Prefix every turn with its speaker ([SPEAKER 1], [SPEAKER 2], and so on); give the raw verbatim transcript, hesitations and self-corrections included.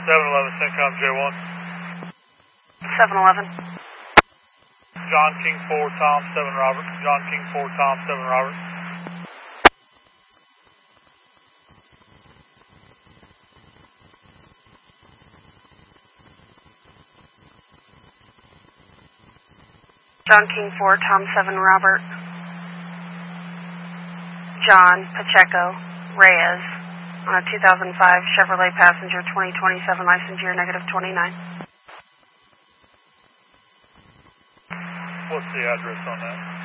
[SPEAKER 1] seven eleven CENTCOM J one.
[SPEAKER 2] seven eleven.
[SPEAKER 1] John King four, Tom seven Robert. John King four, Tom seven Robert.
[SPEAKER 2] John King four, Tom seven Robert. John Pacheco Reyes on a two thousand five Chevrolet Passenger twenty twenty-seven license year negative twenty-nine.
[SPEAKER 1] What's the address on that?